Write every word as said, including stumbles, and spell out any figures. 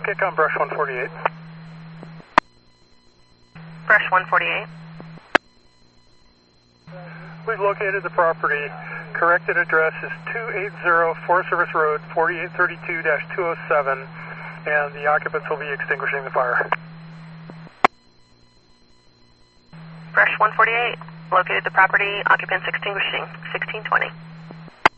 Kick on Brush one forty-eight. Brush one forty-eight. We've located the property. Corrected address is two eighty Forest Service Road, forty-eight thirty-two dash two oh seven, and the occupants will be extinguishing the fire. Brush one forty-eight. Located the property, occupants extinguishing, sixteen twenty.